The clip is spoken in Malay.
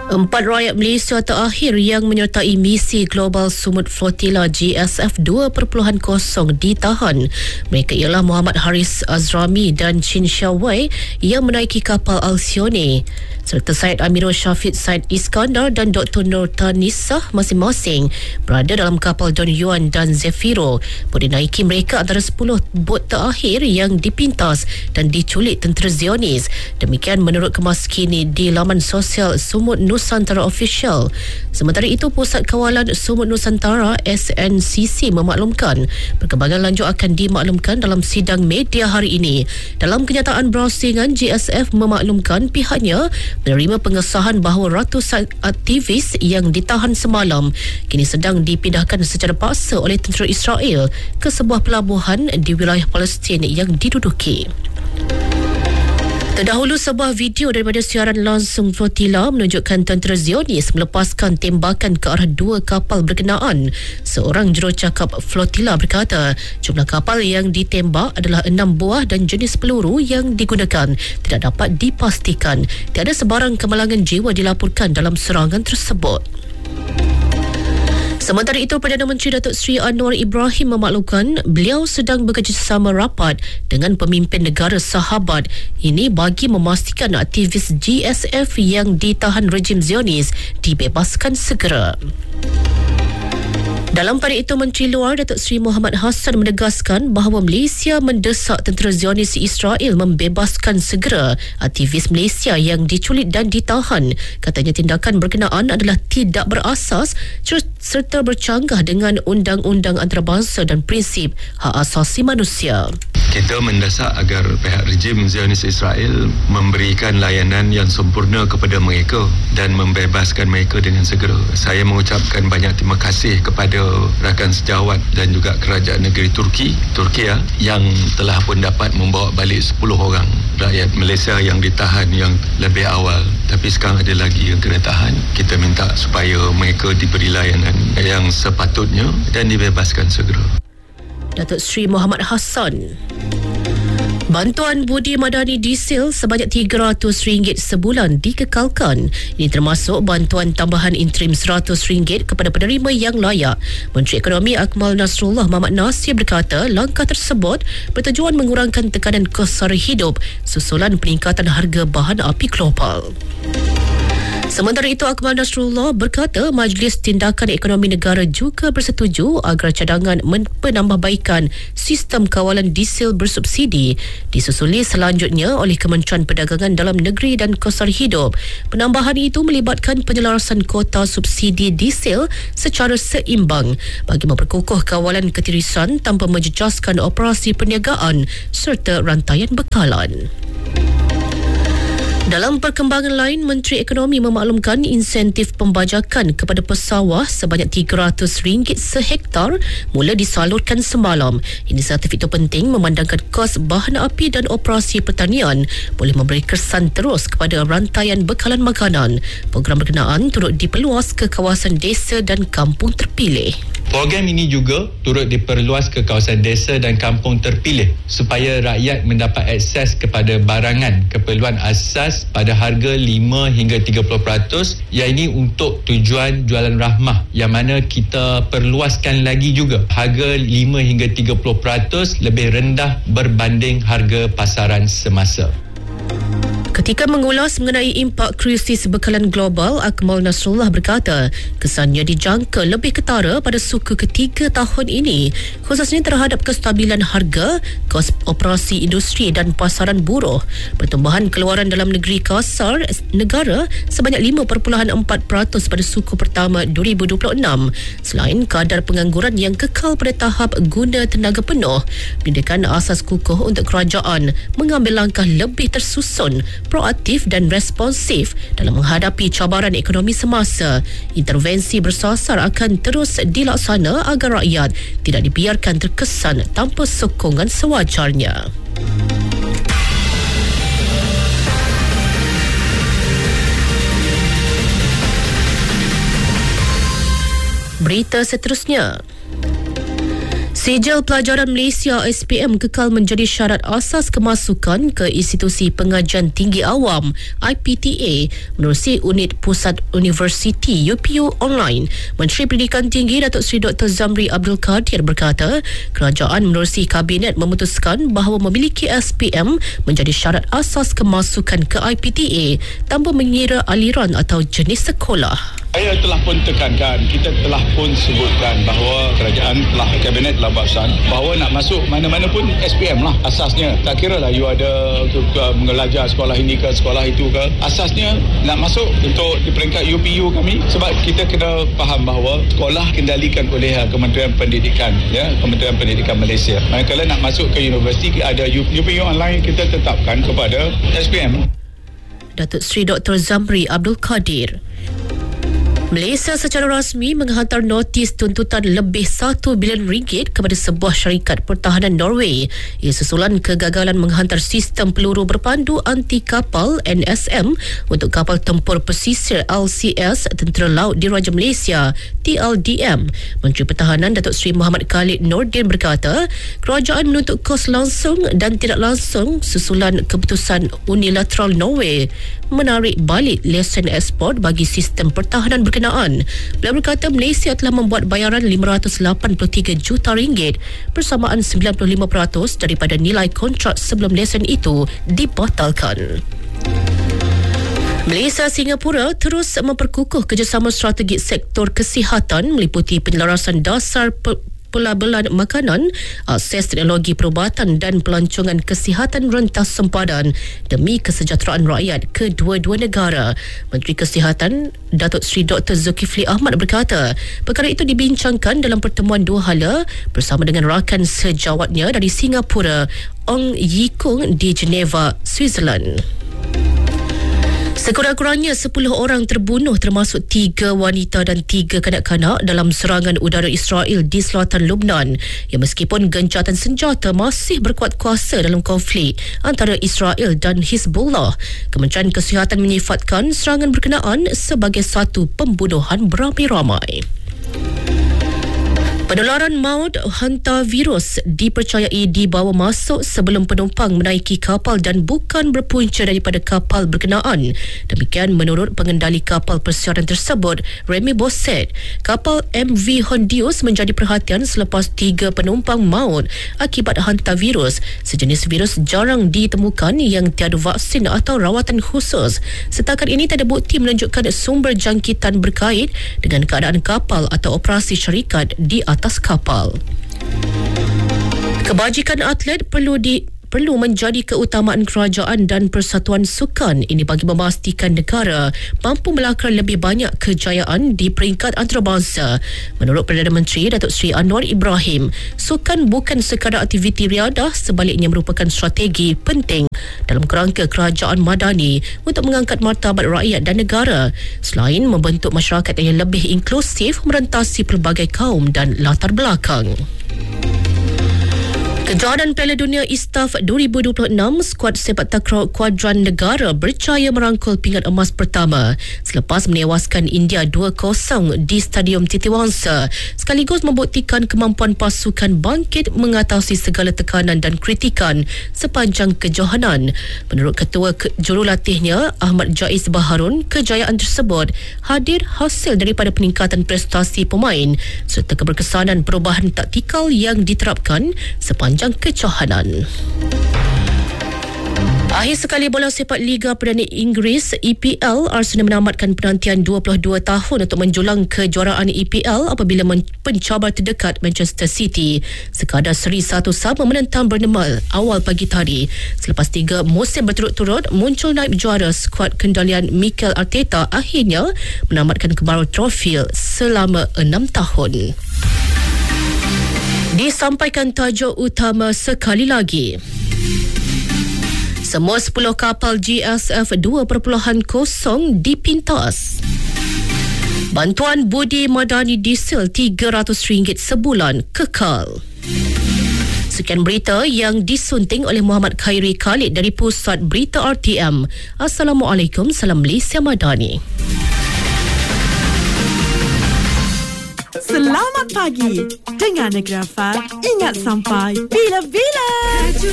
Empat rakyat Malaysia terakhir yang menyertai misi Global Sumut Flotilla GSF 2.0 ditahan. Mereka ialah Muhammad Haris Azrami dan Chin Xiao Wei yang menaiki kapal Alcyone, serta Syed Amirul Syafiq Syed Iskandar dan Dr. Nur Tanisah masing-masing berada dalam kapal Don Yuan dan Zefiro. Dinaiki mereka antara 10 bot terakhir yang dipintas dan diculik tentera Zionis. Demikian menurut kemas kini di laman sosial Sumut Nusantara Official. Sementara itu, Pusat Kawalan Sumut Nusantara SNCC memaklumkan perkembangan lanjut akan dimaklumkan dalam sidang media hari ini. Dalam kenyataan browsingan, GSF memaklumkan pihaknya menerima pengesahan bahawa ratusan aktivis yang ditahan semalam kini sedang dipindahkan secara paksa oleh tentera Israel ke sebuah pelabuhan di wilayah Palestin yang diduduki. Terdahulu, sebuah video daripada siaran langsung flotilla menunjukkan tentera Zionis melepaskan tembakan ke arah dua kapal berkenaan. Seorang jurucakap flotilla berkata jumlah kapal yang ditembak adalah 6 buah dan jenis peluru yang digunakan tidak dapat dipastikan. Tiada sebarang kemalangan jiwa dilaporkan dalam serangan tersebut. Sementara itu, Perdana Menteri Datuk Seri Anwar Ibrahim memaklumkan beliau sedang bekerjasama rapat dengan pemimpin negara sahabat ini bagi memastikan aktivis GSF yang ditahan rejim Zionis dibebaskan segera. Dalam pada itu, Menteri Luar Datuk Seri Muhammad Hassan menegaskan bahawa Malaysia mendesak tentera Zionis Israel membebaskan segera aktivis Malaysia yang diculik dan ditahan. Katanya tindakan berkenaan adalah tidak berasas serta bercanggah dengan undang-undang antarabangsa dan prinsip hak asasi manusia. Kita mendesak agar pihak rejim Zionis Israel memberikan layanan yang sempurna kepada mereka dan membebaskan mereka dengan segera. Saya mengucapkan banyak terima kasih kepada rakan sejawat dan juga kerajaan negeri Turki yang telah pun dapat membawa balik 10 orang rakyat Malaysia yang ditahan yang lebih awal. Tapi sekarang ada lagi yang kena tahan. Kita minta supaya mereka diberi layanan yang sepatutnya dan dibebaskan segera. Datuk Seri Muhammad Hassan. Bantuan budi madani diesel sebanyak RM300 sebulan dikekalkan. Ini termasuk bantuan tambahan interim RM100 kepada penerima yang layak. Menteri Ekonomi Akmal Nasrullah Muhammad Nasir berkata langkah tersebut bertujuan mengurangkan tekanan kos sara hidup susulan peningkatan harga bahan api global. Sementara itu, Akmal Nasrullah berkata Majlis Tindakan Ekonomi Negara juga bersetuju agar cadangan penambahbaikan sistem kawalan diesel bersubsidi disusuli selanjutnya oleh Kementerian Perdagangan Dalam Negeri dan Kos Sara Hidup. Penambahan itu melibatkan penyelarasan kota subsidi diesel secara seimbang bagi memperkukuh kawalan ketirisan tanpa menjejaskan operasi perniagaan serta rantaian bekalan. Dalam perkembangan lain, Menteri Ekonomi memaklumkan insentif pembajakan kepada pesawah sebanyak RM300 sehektar mula disalurkan semalam. Inisiatif itu penting memandangkan kos bahan api dan operasi pertanian boleh memberi kesan terus kepada rantaian bekalan makanan. Program berkenaan turut diperluas ke kawasan desa dan kampung terpilih. Program ini juga turut diperluas ke kawasan desa dan kampung terpilih supaya rakyat mendapat akses kepada barangan keperluan asas pada harga 5 hingga 30%, yang ini untuk tujuan jualan rahmah, yang mana kita perluaskan lagi juga harga 5 hingga 30% lebih rendah berbanding harga pasaran semasa. Ketika mengulas mengenai impak krisis bekalan global, Akmal Nasrullah berkata kesannya dijangka lebih ketara pada suku ketiga tahun ini, khususnya terhadap kestabilan harga, kos operasi industri dan pasaran buruh. Pertumbuhan keluaran dalam negeri kasar negara sebanyak 5.4% pada suku pertama 2026. Selain kadar pengangguran yang kekal pada tahap guna tenaga penuh, pendidikan asas kukuh untuk kerajaan mengambil langkah lebih tersusun, proaktif dan responsif dalam menghadapi cabaran ekonomi semasa. Intervensi bersasar akan terus dilaksana agar rakyat tidak dibiarkan terkesan tanpa sokongan sewajarnya. Berita seterusnya. Sijil Pelajaran Malaysia SPM kekal menjadi syarat asas kemasukan ke Institusi Pengajian Tinggi Awam IPTA menerusi Unit Pusat Universiti UPU Online. Menteri Pendidikan Tinggi Datuk Seri Dr. Zamri Abdul Kadir berkata, kerajaan menerusi Kabinet memutuskan bahawa memiliki SPM menjadi syarat asas kemasukan ke IPTA tanpa mengira aliran atau jenis sekolah. Saya telah pun tekankan, kita telah pun sebutkan bahawa kerajaan telah, Kabinet telah bahsan bahawa nak masuk mana-mana pun SPM lah asasnya. Tak kira lah you ada untuk mengajar sekolah ini ke sekolah itu ke. Asasnya nak masuk untuk di peringkat UPU kami, sebab kita kena faham bahawa sekolah kendalikan oleh Kementerian Pendidikan, ya, Kementerian Pendidikan Malaysia. Kalau nak masuk ke universiti ada UPU online, kita tetapkan kepada SPM. Datuk Seri Dr. Zamri Abdul Kadir. Malaysia secara rasmi menghantar notis tuntutan lebih RM1 bilion kepada sebuah syarikat pertahanan Norway. Ia susulan kegagalan menghantar sistem peluru berpandu anti kapal NSM untuk kapal tempur pesisir LCS Tentera Laut Diraja Malaysia TLDM. Menteri Pertahanan Datuk Seri Muhammad Khalid Nordin berkata, kerajaan menuntut kos langsung dan tidak langsung susulan keputusan unilateral Norway menarik balik lesen ekspor bagi sistem pertahanan berkenaan. Beliau berkata Malaysia telah membuat bayaran RM583 juta bersamaan 95% daripada nilai kontrak sebelum lesen itu dibatalkan. Malaysia Singapura terus memperkukuh kerjasama strategik sektor kesihatan meliputi penyelarasan dasar pelabelan makanan, akses teknologi perubatan dan pelancongan kesihatan rentas sempadan demi kesejahteraan rakyat kedua-dua negara. Menteri Kesihatan Datuk Seri Dr. Zulkifli Ahmad berkata, perkara itu dibincangkan dalam pertemuan dua hala bersama dengan rakan sejawatnya dari Singapura, Ong Yi Kung di Geneva, Switzerland. Sekurang-kurangnya 10 orang terbunuh termasuk 3 wanita dan 3 kanak-kanak dalam serangan udara Israel di selatan Lebanon yang meskipun gencatan senjata masih berkuat kuasa dalam konflik antara Israel dan Hizbullah. Kementerian Kesihatan menyifatkan serangan berkenaan sebagai satu pembunuhan beramai-ramai. Penularan maut hantavirus dipercayai dibawa masuk sebelum penumpang menaiki kapal dan bukan berpunca daripada kapal berkenaan. Demikian menurut pengendali kapal persiaran tersebut, Remy Bosset. Kapal MV Hondius menjadi perhatian selepas 3 penumpang maut akibat hantavirus, sejenis virus jarang ditemukan yang tiada vaksin atau rawatan khusus. Setakat ini tak ada bukti menunjukkan sumber jangkitan berkait dengan keadaan kapal atau operasi syarikat di atas kapal. Kebajikan atlet perlu menjadi keutamaan kerajaan dan Persatuan Sukan. Ini bagi memastikan negara mampu melakar lebih banyak kejayaan di peringkat antarabangsa. Menurut Perdana Menteri Datuk Seri Anwar Ibrahim, sukan bukan sekadar aktiviti riadah, sebaliknya merupakan strategi penting dalam kerangka kerajaan madani untuk mengangkat martabat rakyat dan negara, selain membentuk masyarakat yang lebih inklusif merentasi pelbagai kaum dan latar belakang. Kejohanan Piala Dunia ISTAF 2026, skuad sepak takraw kuadran negara berjaya merangkul pingat emas pertama selepas menewaskan India 2-0 di Stadium Titiwangsa, sekaligus membuktikan kemampuan pasukan bangkit mengatasi segala tekanan dan kritikan sepanjang kejohanan. Menurut Ketua Jurulatihnya Ahmad Jaiz Baharun, kejayaan tersebut hadir hasil daripada peningkatan prestasi pemain serta keberkesanan perubahan taktikal yang diterapkan sepanjang kejohanan. Akhir sekali bola sepak Liga Perdana Inggeris EPL, Arsenal menamatkan penantian 22 tahun untuk menjulang kejuaraan EPL apabila pencabar terdekat Manchester City sekadar seri 1-1 menentang Bournemouth awal pagi tadi. Selepas 3 musim berturut-turut muncul naib juara, skuad kendalian Mikel Arteta akhirnya menamatkan kebaru trofi selama 6 tahun. Disampaikan tajuk utama sekali lagi. Semua 10 kapal GSF 2.0 dipintas. Bantuan budi madani diesel RM300 sebulan kekal. Sekian berita yang disunting oleh Muhammad Khairi Khalid dari Pusat Berita RTM. Assalamualaikum, salam Malaysia Madani. Selamat pagi. Dengar Negara Fah, ingat sampai bila-bila.